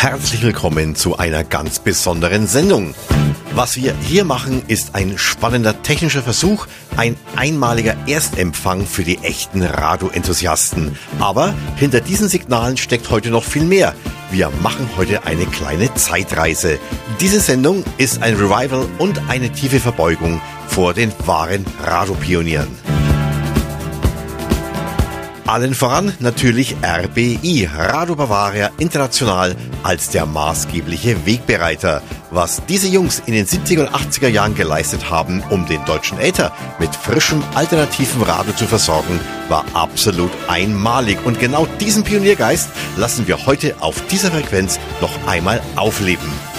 Herzlich willkommen zu einer ganz besonderen Sendung. Was wir hier machen, ist ein spannender technischer Versuch, ein einmaliger Erstempfang für die echten Radioenthusiasten. Aber hinter diesen Signalen steckt heute noch viel mehr. Wir machen heute eine kleine Zeitreise. Diese Sendung ist ein Revival und eine tiefe Verbeugung vor den wahren Radiopionieren. Allen voran natürlich RBI, Radio Bavaria International, als der maßgebliche Wegbereiter. Was diese Jungs in den 70er und 80er Jahren geleistet haben, um den deutschen Äther mit frischem, alternativen Radio zu versorgen, war absolut einmalig. Und genau diesen Pioniergeist lassen wir heute auf dieser Frequenz noch einmal aufleben.